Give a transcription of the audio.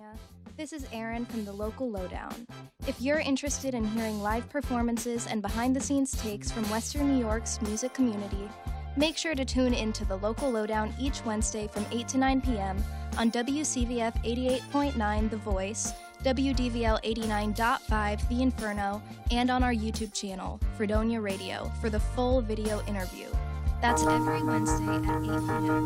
California. This is Erin from the Local Lowdown. If you're interested in hearing live performances and behind-the-scenes takes from Western New York's music community, make sure to tune into the Local Lowdown each Wednesday from 8 to 9 p.m. on WCVF 88.9 The Voice, WDVL 89.5 The Inferno, and on our YouTube channel, Fredonia Radio, for the full video interview. That's every Wednesday at 8 p.m.